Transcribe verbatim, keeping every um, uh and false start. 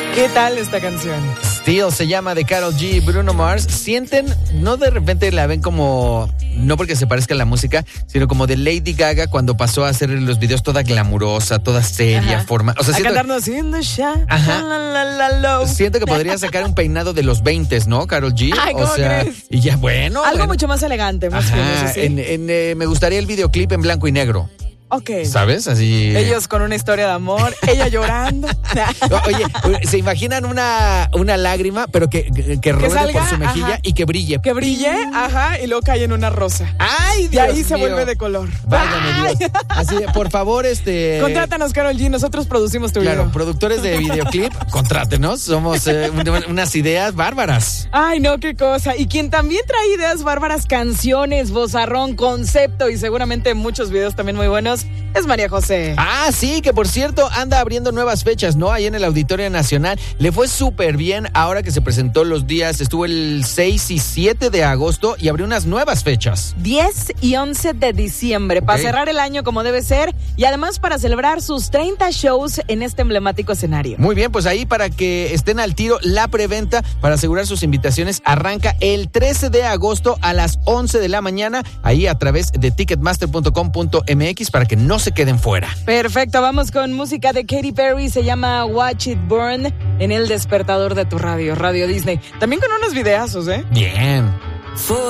¿Qué tal esta canción? Still se llama, de Karol G y Bruno Mars. Sienten, no de repente la ven como, no porque se parezca a la música, sino como de Lady Gaga cuando pasó a hacer los videos toda glamurosa, toda seria, Ajá. forma. O sea, a siento, cantarnos In the Shine. Ajá. La, la, la, la, siento que podría sacar un peinado de los veinte, ¿no, Karol G? Ay, ¿cómo o sea, crees? y ya, bueno. Algo bueno. mucho más elegante, más fino, Ajá, eso sí. en, en, eh, me gustaría el videoclip en blanco y negro. Ok. ¿Sabes? Así. Ellos con una historia de amor, ella llorando. Oye, ¿se imaginan una, una lágrima, pero que, que, que ruede salga, por su mejilla ajá. y que brille? Que brille, ajá, y luego cae en una rosa. ¡Ay, Dios Y ahí se mío! vuelve de color. Válgame Dios. Así de, por favor, este... Contrátanos, Karol G, nosotros producimos tu Claro, video. productores de videoclip, contrátenos. Somos eh, un- unas ideas bárbaras. Ay, no, qué cosa. Y quien también trae ideas bárbaras, canciones, vozarrón, concepto y seguramente muchos videos también muy buenos, es María José. Ah, sí, que por cierto anda abriendo nuevas fechas, ¿no? Ahí en el Auditorio Nacional. Le fue súper bien ahora que se presentó los días. Estuvo el seis y siete de agosto y abrió unas nuevas fechas. diez y once de diciembre, para Ok. cerrar el año como debe ser y además para celebrar sus treinta shows en este emblemático escenario. Muy bien, pues ahí para que estén al tiro, la preventa para asegurar sus invitaciones arranca el trece de agosto a las once de la mañana, ahí a través de ticketmaster punto com punto m x para que no se queden fuera. Perfecto, vamos con música de Katy Perry, se llama Watch It Burn en el despertador de tu radio, Radio Disney. También con unos videazos, ¿eh? Bien.